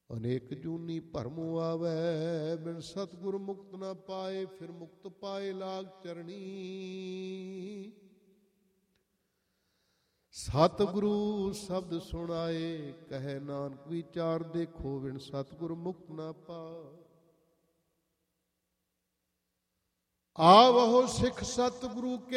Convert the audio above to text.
ਅਨੇਕ ਜੂਨੀ ਭਰਮੁ ਆਵੈ, ਬਿਨ ਸਤਿਗੁਰ ਮੁਕਤ ਨਾ ਪਾਏ। ਫਿਰ ਮੁਕਤ ਪਾਏ ਲਾਗ ਚਰਣੀ, ਸਤਿਗੁਰੂ ਸ਼ਬਦ ਸੁਣਾਏ। ਕਹੈ ਨਾਨਕ ਵਿਚਾਰ ਦੇਖੋ, ਬਿਨ ਸਤਿਗੁਰ ਮੁਕਤ ਨਾ ਪਾਏ। ਆਵਹੁ ਸਿੱਖ ਸਤਿਗੁਰੂ ਕੇ